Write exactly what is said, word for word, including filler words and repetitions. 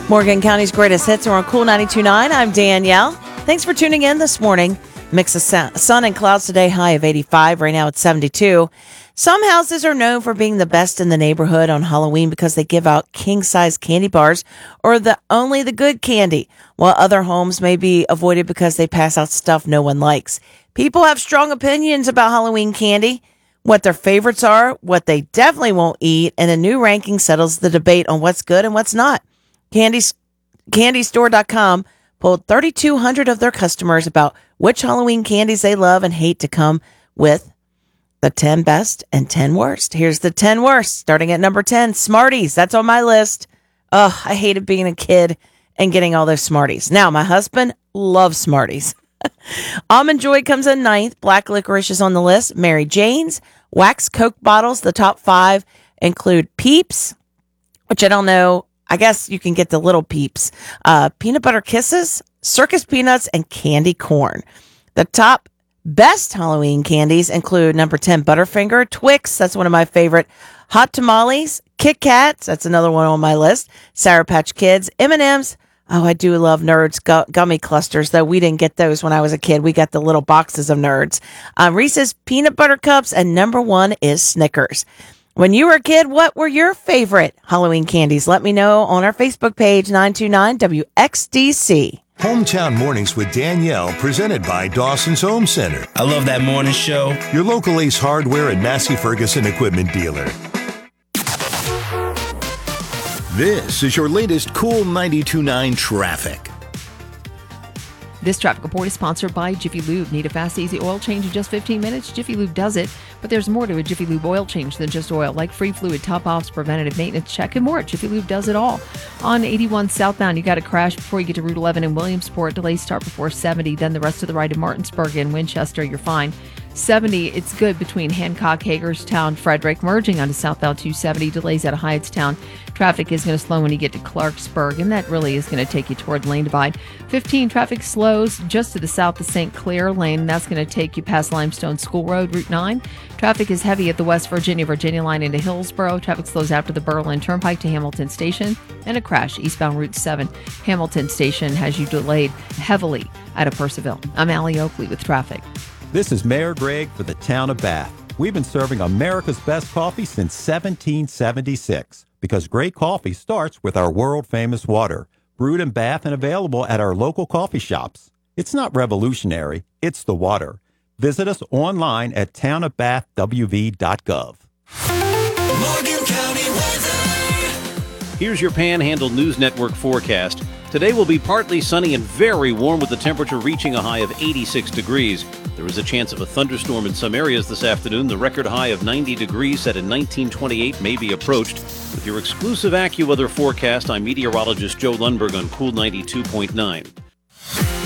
Morgan County's greatest hits are on Cool ninety-two point nine. I'm Danielle. Thanks for tuning in this morning. Mix of sun and clouds today, high of eighty-five. Right now it's seventy-two. Some houses are known for being the best in the neighborhood on Halloween because they give out king-size candy bars or the only the good candy, while other homes may be avoided because they pass out stuff no one likes. People have strong opinions about Halloween candy, what their favorites are, what they definitely won't eat, and a new ranking settles the debate on what's good and what's not. Candy, candy store dot com polled three thousand two hundred of their customers about which Halloween candies they love and hate to come with the ten best and ten worst. Here's the ten worst, starting at number ten, Smarties. That's on my list. Ugh, I hated being a kid and getting all those Smarties. Now, my husband loves Smarties. Almond Joy comes in ninth. Black licorice is on the list. Mary Jane's. Wax Coke bottles. The top five include Peeps, which I don't know. I guess you can get the little Peeps. Uh, peanut Butter Kisses, Circus Peanuts, and candy corn. The top best Halloween candies include number ten, Butterfinger, Twix, that's one of my favorite, Hot Tamales, Kit Kats, that's another one on my list, Sour Patch Kids, M and M's. Oh, I do love Nerds gu- gummy clusters, though we didn't get those when I was a kid. We got the little boxes of Nerds. Um, Reese's Peanut Butter Cups, and number one is Snickers. When you were a kid, what were your favorite Halloween candies? Let me know on our Facebook page, nine two nine W X D C. Hometown Mornings with Danielle, presented by Dawson's Home Center. I love that morning show. Your local Ace Hardware and Massey Ferguson equipment dealer. This is your latest Cool ninety-two point nine traffic. This traffic report is sponsored by Jiffy Lube. Need a fast, easy oil change in just fifteen minutes? Jiffy Lube does it. But there's more to a Jiffy Lube oil change than just oil, like free fluid top-offs, preventative maintenance check, and more. Jiffy Lube does it all. On eighty-one southbound, you got to crash before you get to Route eleven in Williamsport. Delays start before seventy. Then the rest of the ride to Martinsburg and Winchester, you're fine. seventy, it's good between Hancock, Hagerstown, Frederick, merging onto southbound two seventy. Delays out of Hyattstown. Traffic is going to slow when you get to Clarksburg, and that really is going to take you toward lane divide. fifteen, traffic slows just to the south of Saint Clair Lane. That's going to take you past Limestone School Road. Route nine, traffic is heavy at the West Virginia, Virginia line into Hillsborough. Traffic slows after the Berlin Turnpike to Hamilton Station, and a crash eastbound Route seven. Hamilton Station has you delayed heavily out of Percival. I'm Allie Oakley with traffic. This is Mayor Greg for the town of Bath. We've been serving America's best coffee since seventeen seventy-six because great coffee starts with our world-famous water, brewed in Bath and available at our local coffee shops. It's not revolutionary, it's the water. Visit us online at town of bath w v dot gov. Morgan County weather. Here's your Panhandle News Network forecast. Today will be partly sunny and very warm with the temperature reaching a high of eighty-six degrees. There is a chance of a thunderstorm in some areas this afternoon. The record high of ninety degrees set in nineteen twenty-eight may be approached. With your exclusive AccuWeather forecast, I'm meteorologist Joe Lundberg on Cool ninety-two point nine.